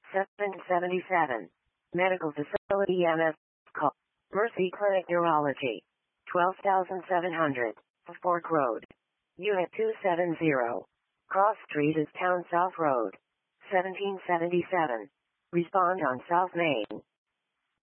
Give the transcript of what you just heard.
777. Medical Facility MS. Call. Mercy Clinic Neurology. 12,700. Fork Road. Unit 270. Cross Street is Town South Road. 1777. Respond on South Main.